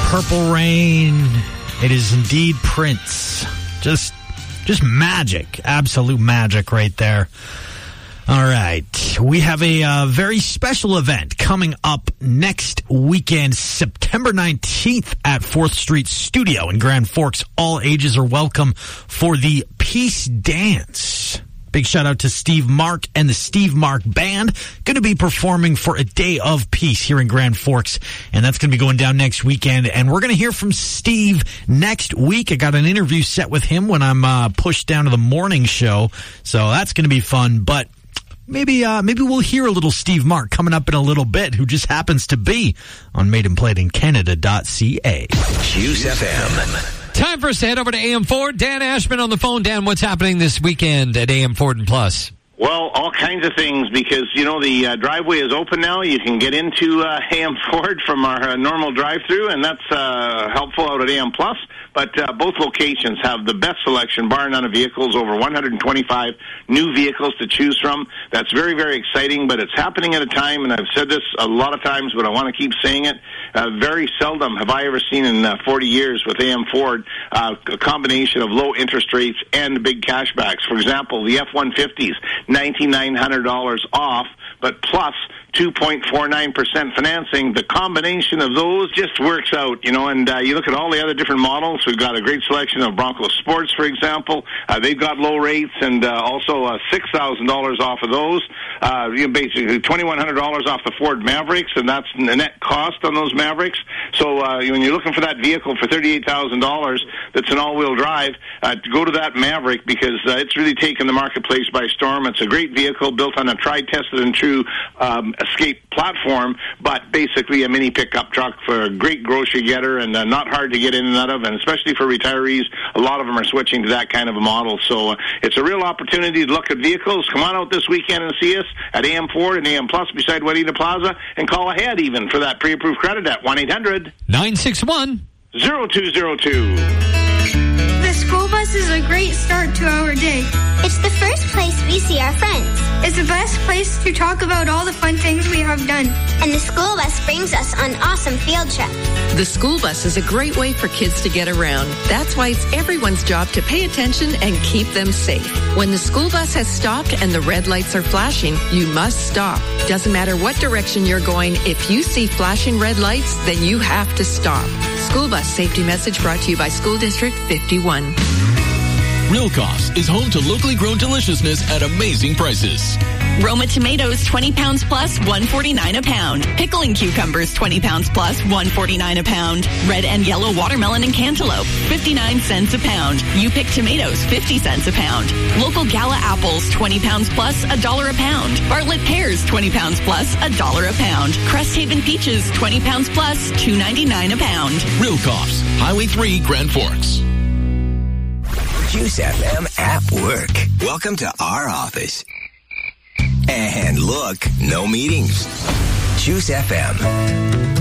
Purple Rain. It is indeed Prince. Just magic. Absolute magic right there. All right. We have a very special event coming up next weekend, September 19th at 4th Street Studio in Grand Forks. All ages are welcome for the Peace Dance. Big shout out to Steve Mark and the Steve Mark Band. Going to be performing for a day of peace here in Grand Forks. And that's going to be going down next weekend. And we're going to hear from Steve next week. I got an interview set with him when I'm pushed down to the morning show. So that's going to be fun. But maybe we'll hear a little Steve Mark coming up in a little bit, who just happens to be on MaidenPlatinCanada.ca. Juice FM. Time for us to head over to AM Ford. Dan Ashman on the phone. Dan, what's happening this weekend at AM Ford and Plus? Well, all kinds of things, because, the driveway is open now. You can get into AM Ford from our normal drive-through, and that's helpful out at AM Plus. But both locations have the best selection, bar none, of vehicles, over 125 new vehicles to choose from. That's very, very exciting, but it's happening at a time, and I've said this a lot of times, but I want to keep saying it. Very seldom have I ever seen in 40 years with AM Ford a combination of low interest rates and big cashbacks. For example, the F-150s, $9,900 off, but plus 2.49% financing. The combination of those just works out, and you look at all the other different models. We've got a great selection of Bronco Sports, for example. They've got low rates, and also $6,000 off of those. Basically $2,100 off the Ford Mavericks, and that's the net cost on those Mavericks. So when you're looking for that vehicle for $38,000 that's an all-wheel drive, go to that Maverick, because it's really taken the marketplace by storm. It's a great vehicle built on a tried, tested, and true Escape platform, but basically a mini pickup truck for a great grocery getter, and not hard to get in and out of, and especially for retirees, a lot of them are switching to that kind of a model. So it's a real opportunity to look at vehicles. Come on out this weekend and see us at AM Ford and AM Plus beside Juanita Plaza, and call ahead even for that pre-approved credit at 1-800-961-0202. The school bus is a great start to our day. It's the first place we see our friends. It's the best place to talk about all the fun things we have done. And the school bus brings us on awesome field trips. The school bus is a great way for kids to get around. That's why it's everyone's job to pay attention and keep them safe. When the school bus has stopped and the red lights are flashing, you must stop. Doesn't matter what direction you're going, if you see flashing red lights, then you have to stop. School bus safety message brought to you by School District 51. Real Costs is home to locally grown deliciousness at amazing prices. Roma tomatoes, 20 pounds plus, $1.49 a pound. Pickling cucumbers, 20 pounds plus, $1.49 a pound. Red and yellow watermelon and cantaloupe, 59 cents a pound. You-Pick tomatoes, 50 cents a pound. Local Gala apples, 20 pounds plus, $1 a pound. Bartlett pears, 20 pounds plus, $1 a pound. Cresthaven peaches, 20 pounds plus, $2.99 a pound. Real Costs, Highway 3, Grand Forks. Juice FM at work. Welcome to our office. And look, no meetings. Juice FM.